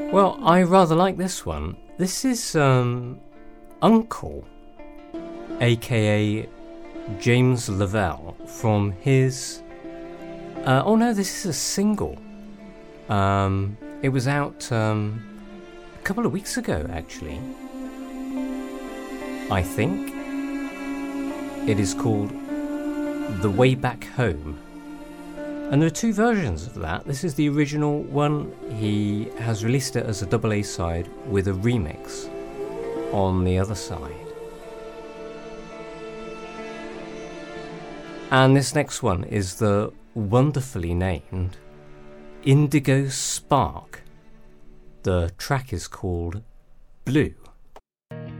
Well, I rather like this one. This is Uncle, aka James Lavelle, from his... oh no, this is a single. It was out a couple of weeks ago, actually. I think. It is called The Way Back Home. And there are two versions of that. This is the original one. He has released it as a double A side with a remix on the other side. And this next one is the wonderfully named Indigo Spark. The track is called Blue.